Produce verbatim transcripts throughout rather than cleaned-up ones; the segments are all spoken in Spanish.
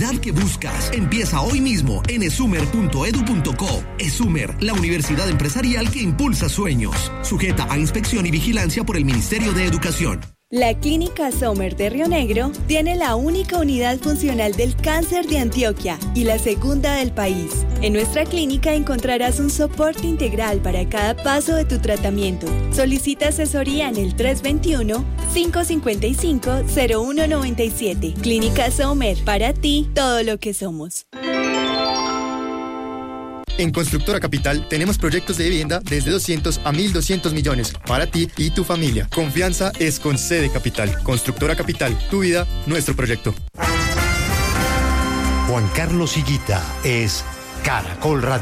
calidad que buscas. Empieza hoy mismo en esumer punto edu punto co. Esumer, la universidad empresarial que impulsa sueños. Sujeta a inspección y vigilancia por el Ministerio de Educación. La Clínica Sommer de Río Negro tiene la única unidad funcional del cáncer de Antioquia y la segunda del país. En nuestra clínica encontrarás un soporte integral para cada paso de tu tratamiento. Solicita asesoría en el tres dos uno, cinco cinco cinco, cero uno nueve siete. Clínica Sommer, para ti, todo lo que somos. En Constructora Capital tenemos proyectos de vivienda desde doscientos a mil doscientos millones para ti y tu familia. Confianza es con C de Capital. Constructora Capital, tu vida, nuestro proyecto. Juan Carlos Higuita es Caracol Radio.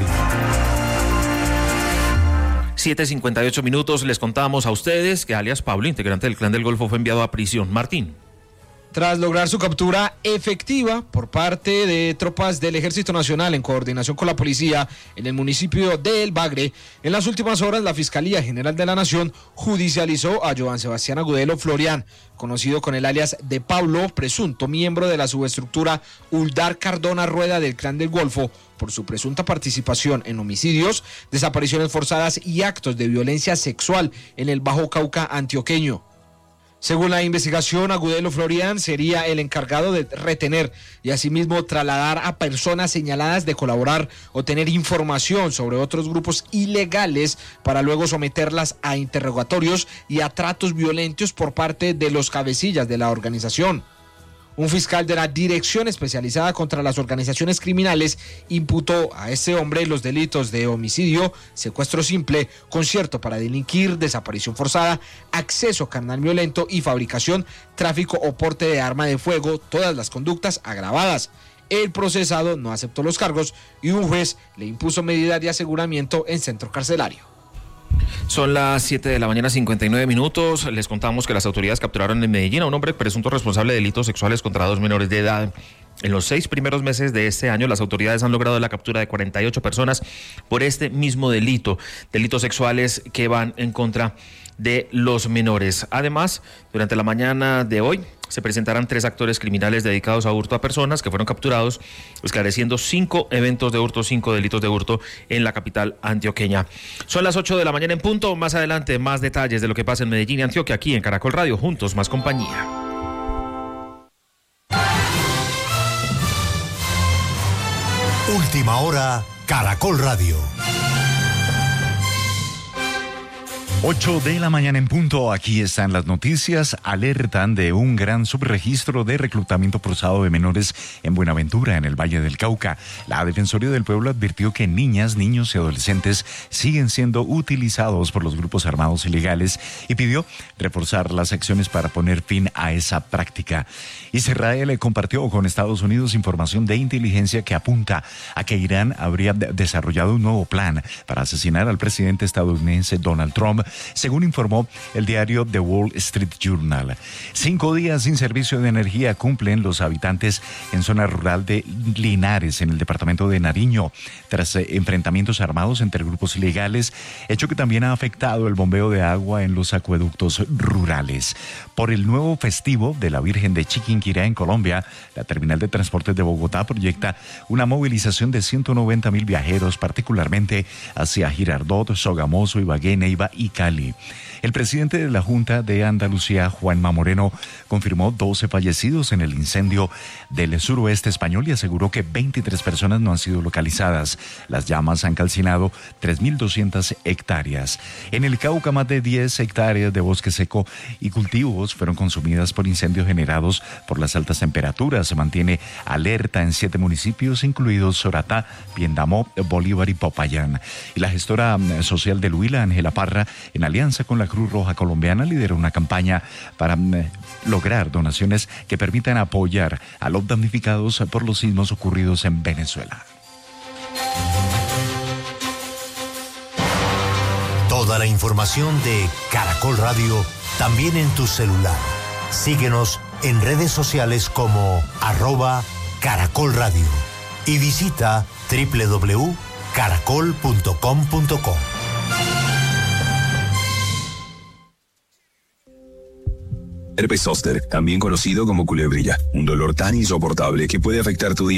siete cincuenta y ocho minutos, les contamos a ustedes que alias Pablo, integrante del Clan del Golfo, fue enviado a prisión. Martín. Tras lograr su captura efectiva por parte de tropas del Ejército Nacional en coordinación con la policía en el municipio de El Bagre, en las últimas horas la Fiscalía General de la Nación judicializó a Joan Sebastián Agudelo Florian, conocido con el alias de Pablo, presunto miembro de la subestructura Uldar Cardona Rueda del Clan del Golfo, por su presunta participación en homicidios, desapariciones forzadas y actos de violencia sexual en el Bajo Cauca antioqueño. Según la investigación, Agudelo Florian sería el encargado de retener y asimismo trasladar a personas señaladas de colaborar o tener información sobre otros grupos ilegales para luego someterlas a interrogatorios y a tratos violentos por parte de los cabecillas de la organización. Un fiscal de la Dirección Especializada contra las Organizaciones Criminales imputó a este hombre los delitos de homicidio, secuestro simple, concierto para delinquir, desaparición forzada, acceso carnal violento y fabricación, tráfico o porte de arma de fuego, todas las conductas agravadas. El procesado no aceptó los cargos y un juez le impuso medida de aseguramiento en centro carcelario. Son las siete de la mañana, cincuenta y nueve minutos. Les contamos que las autoridades capturaron en Medellín a un hombre presunto responsable de delitos sexuales contra dos menores de edad. En los seis primeros meses de este año, las autoridades han logrado la captura de cuarenta y ocho personas por este mismo delito, delitos sexuales que van en contra de los menores. Además, durante la mañana de hoy se presentarán tres actores criminales dedicados a hurto a personas que fueron capturados, esclareciendo cinco eventos de hurto, cinco delitos de hurto en la capital antioqueña. Son las ocho de la mañana en punto. Más adelante, más detalles de lo que pasa en Medellín y Antioquia, aquí en Caracol Radio. Juntos, más compañía. Última hora, Caracol Radio. ocho de la mañana en punto, aquí están las noticias. Alertan de un gran subregistro de reclutamiento forzado de menores en Buenaventura, en el Valle del Cauca. La Defensoría del Pueblo advirtió que niñas, niños y adolescentes siguen siendo utilizados por los grupos armados ilegales y pidió reforzar las acciones para poner fin a esa práctica. Israel compartió con Estados Unidos información de inteligencia que apunta a que Irán habría desarrollado un nuevo plan para asesinar al presidente estadounidense Donald Trump, según informó el diario The Wall Street Journal. Cinco días sin servicio de energía cumplen los habitantes en zona rural de Linares, en el departamento de Nariño, tras eh, enfrentamientos armados entre grupos ilegales, hecho que también ha afectado el bombeo de agua en los acueductos rurales. Por el nuevo festivo de la Virgen de Chiquinquirá en Colombia, la terminal de transportes de Bogotá proyecta una movilización de ciento noventa mil viajeros, particularmente hacia Girardot, Sogamoso, Ibagué, Neiva y Cali. El presidente de la Junta de Andalucía, Juanma Moreno, confirmó doce fallecidos en el incendio del suroeste español y aseguró que veintitrés personas no han sido localizadas. Las llamas han calcinado tres mil doscientas hectáreas. En el Cauca, más de diez hectáreas de bosque seco y cultivos fueron consumidas por incendios generados por las altas temperaturas. Se mantiene alerta en siete municipios, incluidos Soratá, Piendamó, Bolívar y Popayán. Y la gestora social del Huila, Ángela Parra, en alianza con la Cruz Roja Colombiana, lidera una campaña para eh, lograr donaciones que permitan apoyar a los damnificados por los sismos ocurridos en Venezuela. Toda la información de Caracol Radio también en tu celular. Síguenos en redes sociales como arroba Caracol Radio y visita doble u doble u doble u punto caracol punto com punto co. Herpes zóster, también conocido como culebrilla, un dolor tan insoportable que puede afectar tu día.